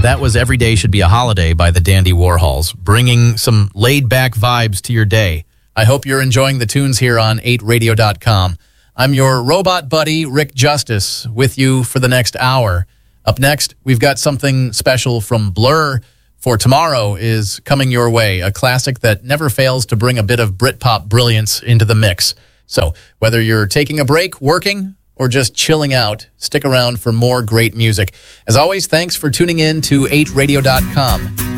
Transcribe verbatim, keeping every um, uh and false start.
that was Every Day Should Be a Holiday by the Dandy Warhols, bringing some laid-back vibes to your day. I hope you're enjoying the tunes here on eight radio dot com. I'm your robot buddy, Rick Justice, with you for the next hour. Up next, we've got something special from Blur. For Tomorrow is coming your way, a classic that never fails to bring a bit of Britpop brilliance into the mix. So whether you're taking a break, working, or just chilling out, stick around for more great music. As always, thanks for tuning in to eight radio dot com.